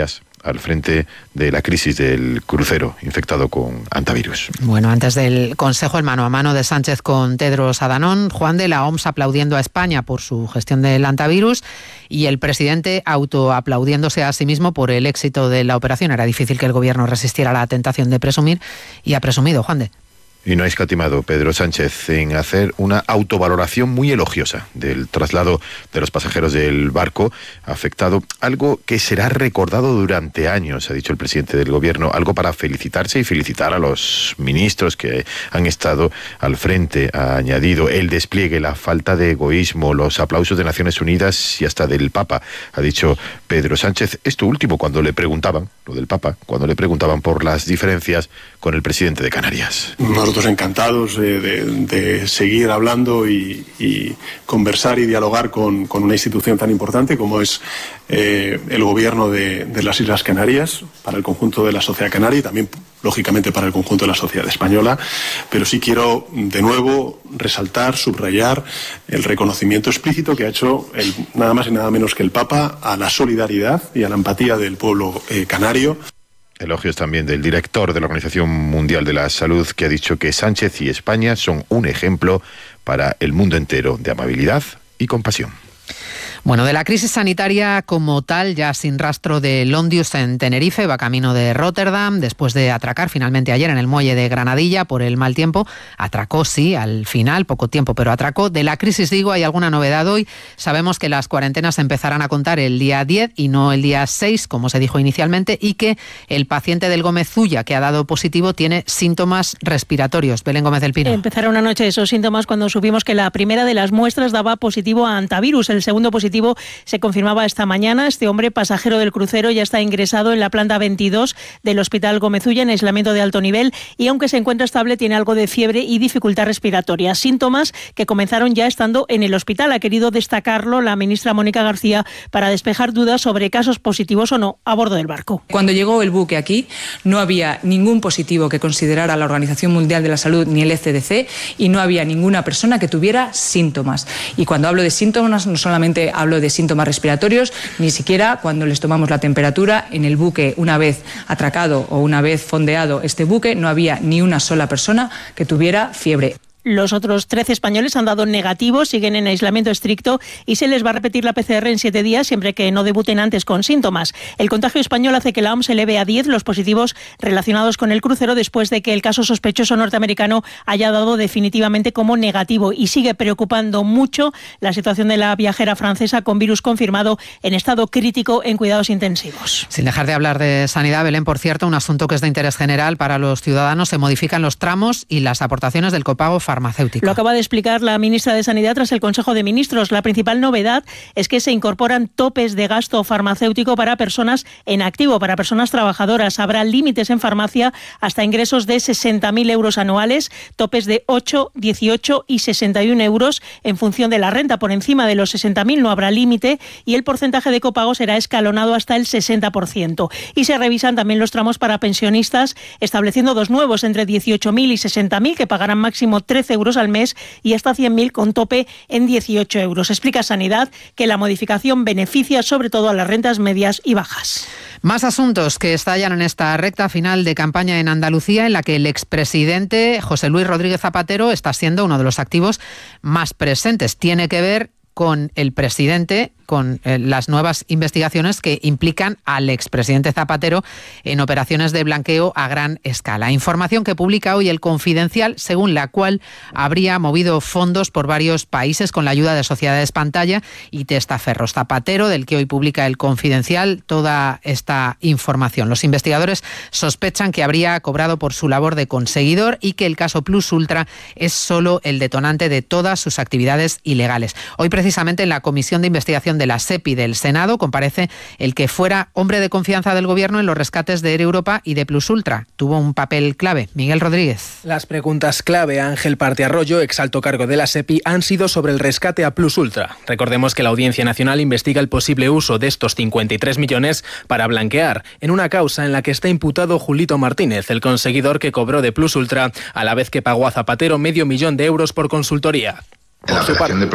al frente de la crisis del crucero infectado con hantavirus. Bueno, antes del Consejo, el mano a mano de Sánchez con Tedros Adhanom, Juan de la O M S aplaudiendo a España por su gestión del hantavirus y el presidente autoaplaudiéndose a sí mismo por el éxito de la operación. Era difícil que el gobierno resistiera a la tentación de presumir y ha presumido, Juan de. Y no ha escatimado Pedro Sánchez en hacer una autovaloración muy elogiosa del traslado de los pasajeros del barco afectado, algo que será recordado durante años, ha dicho el presidente del gobierno, algo para felicitarse y felicitar a los ministros que han estado al frente. Ha añadido el despliegue, la falta de egoísmo, los aplausos de Naciones Unidas y hasta del Papa, ha dicho Pedro Sánchez. Esto último cuando le preguntaban, lo del Papa, cuando le preguntaban por las diferencias con el presidente de Canarias. Nosotros encantados de, de, de seguir hablando y, y conversar y dialogar con, con una institución tan importante como es eh, el gobierno de, de las Islas Canarias, para el conjunto de la sociedad canaria y también, lógicamente, para el conjunto de la sociedad española. Pero sí quiero, de nuevo, resaltar, subrayar el reconocimiento explícito que ha hecho el, nada más y nada menos que el Papa a la solidaridad y a la empatía del pueblo eh, canario. Elogios también del director de la Organización Mundial de la Salud, que ha dicho que Sánchez y España son un ejemplo para el mundo entero de amabilidad y compasión. Bueno, de la crisis sanitaria como tal, ya sin rastro de Londius en Tenerife, va camino de Rotterdam, después de atracar finalmente ayer en el muelle de Granadilla por el mal tiempo. Atracó, sí, al final, poco tiempo, pero atracó. De la crisis, digo, hay alguna novedad hoy. Sabemos que las cuarentenas empezarán a contar el día diez y no el día seis, como se dijo inicialmente, y que el paciente del Gómez Ulla que ha dado positivo tiene síntomas respiratorios. Belén Gómez del Pino. Empezaron anoche esos síntomas cuando supimos que la primera de las muestras daba positivo a hantavirus. El segundo positivo se confirmaba esta mañana. Este hombre, pasajero del crucero, ya está ingresado en la planta veintidós del Hospital Gómez Ulla en aislamiento de alto nivel y, aunque se encuentra estable, tiene algo de fiebre y dificultad respiratoria. Síntomas que comenzaron ya estando en el hospital. Ha querido destacarlo la ministra Mónica García para despejar dudas sobre casos positivos o no a bordo del barco. Cuando llegó el buque aquí, no había ningún positivo que considerara la Organización Mundial de la Salud ni el E C D C y no había ninguna persona que tuviera síntomas. Y cuando hablo de síntomas, no solamente hablo de síntomas respiratorios, ni siquiera cuando les tomamos la temperatura en el buque, una vez atracado o una vez fondeado este buque, no había ni una sola persona que tuviera fiebre. Los otros trece españoles han dado negativo, siguen en aislamiento estricto y se les va a repetir la P C R en siete días siempre que no debuten antes con síntomas. El contagio español hace que la O M S eleve a diez los positivos relacionados con el crucero después de que el caso sospechoso norteamericano haya dado definitivamente como negativo, y sigue preocupando mucho la situación de la viajera francesa con virus confirmado en estado crítico en cuidados intensivos. Sin dejar de hablar de sanidad, Belén, por cierto, un asunto que es de interés general para los ciudadanos: se modifican los tramos y las aportaciones del copago farmacéutico. Lo acaba de explicar la ministra de Sanidad tras el Consejo de Ministros. La principal novedad es que se incorporan topes de gasto farmacéutico para personas en activo, para personas trabajadoras. Habrá límites en farmacia hasta ingresos de sesenta mil euros anuales, topes de ocho, dieciocho y sesenta y uno euros en función de la renta. Por encima de los sesenta mil no habrá límite y el porcentaje de copago será escalonado hasta el sesenta por ciento. Y se revisan también los tramos para pensionistas, estableciendo dos nuevos entre dieciocho mil y sesenta mil, que pagarán máximo trece euros al mes y hasta cien mil con tope en dieciocho euros. Explica Sanidad que la modificación beneficia sobre todo a las rentas medias y bajas. Más asuntos que estallan en esta recta final de campaña en Andalucía, en la que el expresidente José Luis Rodríguez Zapatero está siendo uno de los activos más presentes. Tiene que ver con el presidente, con eh, las nuevas investigaciones que implican al expresidente Zapatero en operaciones de blanqueo a gran escala. Información que publica hoy El Confidencial, según la cual habría movido fondos por varios países con la ayuda de sociedades pantalla y testaferros. Zapatero, del que hoy publica El Confidencial toda esta información. Los investigadores sospechan que habría cobrado por su labor de conseguidor y que el caso Plus Ultra es solo el detonante de todas sus actividades ilegales. Hoy, precisamente, en la Comisión de Investigación de la SEPI del Senado comparece el que fuera hombre de confianza del gobierno en los rescates de Air Europa y de Plus Ultra. Tuvo un papel clave. Miguel Rodríguez. Las preguntas clave a Ángel Partiarroyo, ex alto cargo de la SEPI, han sido sobre el rescate a Plus Ultra. Recordemos que la Audiencia Nacional investiga el posible uso de estos cincuenta y tres millones para blanquear, en una causa en la que está imputado Julito Martínez, el conseguidor que cobró de Plus Ultra a la vez que pagó a Zapatero medio millón de euros por consultoría. En la operación de Plus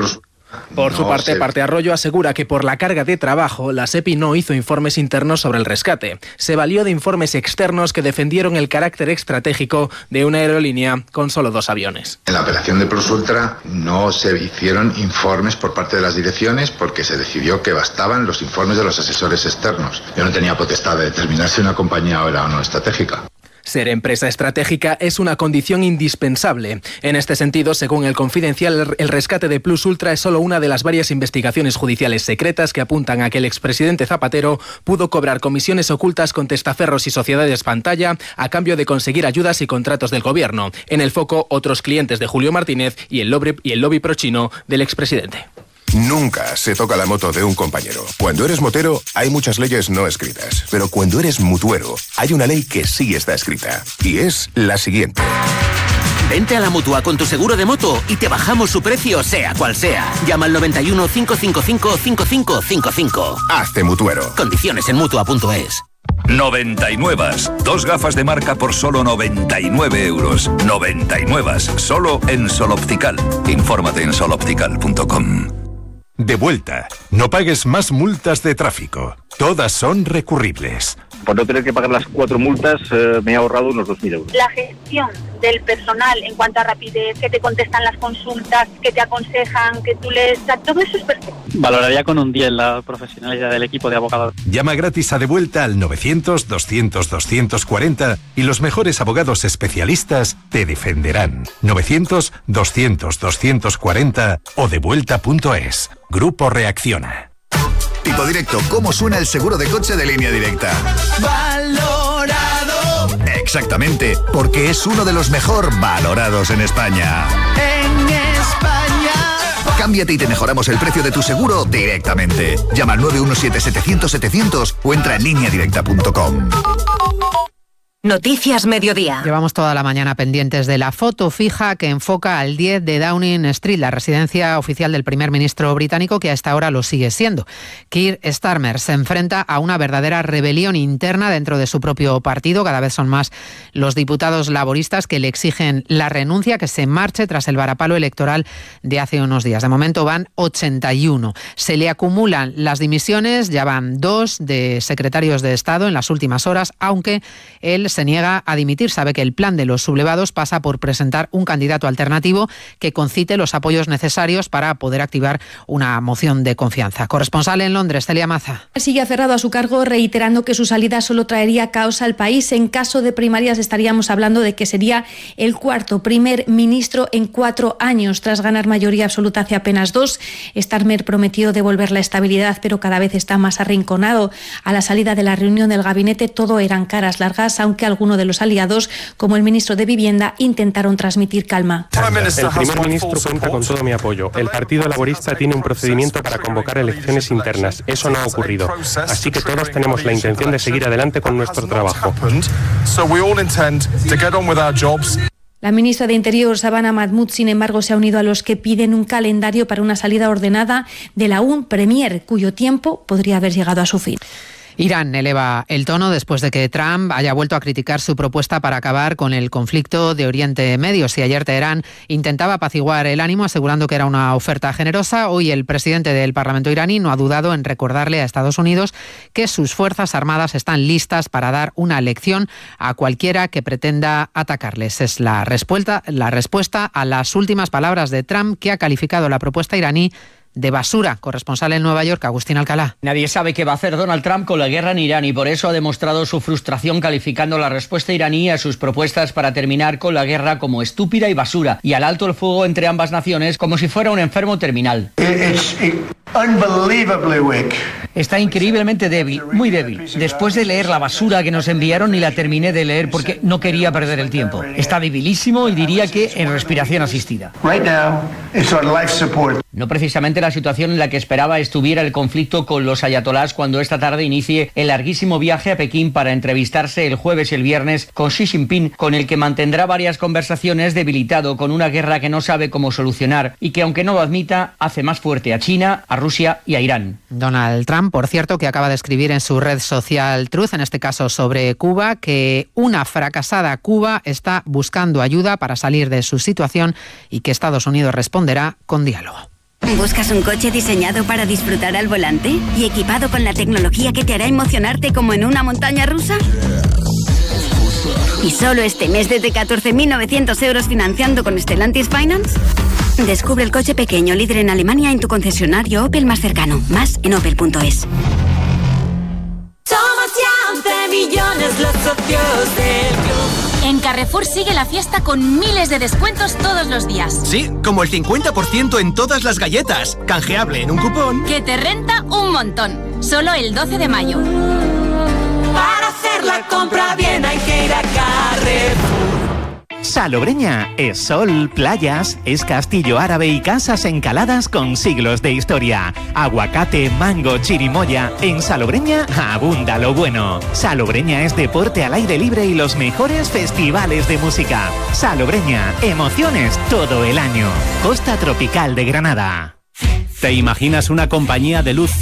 Por su No parte, se- Parte Arroyo asegura que por la carga de trabajo, la SEPI no hizo informes internos sobre el rescate. Se valió de informes externos que defendieron el carácter estratégico de una aerolínea con solo dos aviones. En la operación de Plus Ultra no se hicieron informes por parte de las direcciones porque se decidió que bastaban los informes de los asesores externos. Yo no tenía potestad de determinar si una compañía era o no estratégica. Ser empresa estratégica es una condición indispensable. En este sentido, según el Confidencial, el rescate de Plus Ultra es solo una de las varias investigaciones judiciales secretas que apuntan a que el expresidente Zapatero pudo cobrar comisiones ocultas con testaferros y sociedades pantalla a cambio de conseguir ayudas y contratos del gobierno. En el foco, otros clientes de Julio Martínez y el lobby, y el lobby prochino del expresidente. Nunca se toca la moto de un compañero. Cuando eres motero, hay muchas leyes no escritas. Pero cuando eres mutuero, hay una ley que sí está escrita. Y es la siguiente. Vente a la Mutua con tu seguro de moto y te bajamos su precio sea cual sea. Llama al noventa y uno, cinco cinco cinco, cinco cinco cinco cinco. Hazte mutuero. Condiciones en mutua punto es. noventa y nueve. Dos gafas de marca por solo noventa y nueve euros. noventa y nueve. Solo en Sol Optical. Infórmate en sol optical punto com. De vuelta. No pagues más multas de tráfico. Todas son recurribles. Por no tener que pagar las cuatro multas, eh, me he ahorrado unos dos mil euros. La gestión del personal en cuanto a rapidez, que te contestan las consultas, que te aconsejan, que tú les... Todo eso es perfecto. Valoraría con un diez la profesionalidad del equipo de abogados. Llama gratis a De Vuelta al novecientos, doscientos, doscientos cuarenta y los mejores abogados especialistas te defenderán. novecientos, doscientos, doscientos cuarenta o devuelta punto es. Grupo Reacciona. Tipo Directo, ¿cómo suena el seguro de coche de Línea Directa? Valorado. Exactamente, porque es uno de los mejor valorados en España. En España. Cámbiate y te mejoramos el precio de tu seguro directamente. Llama al nueve uno siete, setecientos, setecientos o entra en línea directa punto com. Noticias Mediodía. Llevamos toda la mañana pendientes de la foto fija que enfoca al diez de Downing Street, la residencia oficial del primer ministro británico, que hasta ahora lo sigue siendo. Keir Starmer se enfrenta a una verdadera rebelión interna dentro de su propio partido. Cada vez son más los diputados laboristas que le exigen la renuncia, que se marche tras el varapalo electoral de hace unos días. De momento van ochenta y uno. Se le acumulan las dimisiones, ya van dos de secretarios de Estado en las últimas horas, aunque él se niega a dimitir. Sabe que el plan de los sublevados pasa por presentar un candidato alternativo que concite los apoyos necesarios para poder activar una moción de confianza. Corresponsal en Londres, Celia Maza. Sigue aferrado a su cargo, reiterando que su salida solo traería caos al país. En caso de primarias estaríamos hablando de que sería el cuarto primer ministro en cuatro años. Tras ganar mayoría absoluta hace apenas dos, Starmer prometió devolver la estabilidad, pero cada vez está más arrinconado. A la salida de la reunión del gabinete todo eran caras largas, aunque que algunos de los aliados, como el ministro de Vivienda, intentaron transmitir calma. El primer ministro cuenta con todo mi apoyo. El Partido Laborista tiene un procedimiento para convocar elecciones internas. Eso no ha ocurrido. Así que todos tenemos la intención de seguir adelante con nuestro trabajo. La ministra de Interior, Sabana Mahmood, sin embargo, se ha unido a los que piden un calendario para una salida ordenada de la un Premier, cuyo tiempo podría haber llegado a su fin. Irán eleva el tono después de que Trump haya vuelto a criticar su propuesta para acabar con el conflicto de Oriente Medio. Si ayer Teherán intentaba apaciguar el ánimo asegurando que era una oferta generosa, hoy el presidente del Parlamento iraní no ha dudado en recordarle a Estados Unidos que sus fuerzas armadas están listas para dar una lección a cualquiera que pretenda atacarles. Es la respuesta, la respuesta a las últimas palabras de Trump, que ha calificado la propuesta iraní de basura. Corresponsal en Nueva York, Agustín Alcalá. Nadie sabe qué va a hacer Donald Trump con la guerra en Irán y por eso ha demostrado su frustración calificando la respuesta iraní a sus propuestas para terminar con la guerra como estúpida y basura, y al alto el fuego entre ambas naciones como si fuera un enfermo terminal. Está increíblemente débil, muy débil. Después de leer la basura que nos enviaron, ni la terminé de leer porque no quería perder el tiempo. Está debilísimo y diría que en respiración asistida. No precisamente la situación en la que esperaba estuviera el conflicto con los ayatolás cuando esta tarde inicie el larguísimo viaje a Pekín para entrevistarse el jueves y el viernes con Xi Jinping, con el que mantendrá varias conversaciones, debilitado con una guerra que no sabe cómo solucionar y que, aunque no lo admita, hace más fuerte a China, a Rusia y a Irán. Donald Trump, por cierto, que acaba de escribir en su red social Truth, en este caso sobre Cuba, que una fracasada Cuba está buscando ayuda para salir de su situación y que Estados Unidos responderá con diálogo. ¿Buscas un coche diseñado para disfrutar al volante y equipado con la tecnología que te hará emocionarte como en una montaña rusa? ¿Y solo este mes desde catorce mil novecientos euros financiando con Stellantis Finance? Descubre el coche pequeño líder en Alemania en tu concesionario Opel más cercano. Más en opel punto es. Somos ya once millones los socios del club. En Carrefour sigue la fiesta con miles de descuentos todos los días. Sí, como el cincuenta por ciento en todas las galletas. Canjeable en un cupón que te renta un montón. Solo el doce de mayo. Para hacer la compra bien hay que ir a Carrefour. Salobreña es sol, playas, es castillo árabe y casas encaladas con siglos de historia. Aguacate, mango, chirimoya. En Salobreña abunda lo bueno. Salobreña es deporte al aire libre y los mejores festivales de música. Salobreña, emociones todo el año. Costa Tropical de Granada. ¿Te imaginas una compañía de luz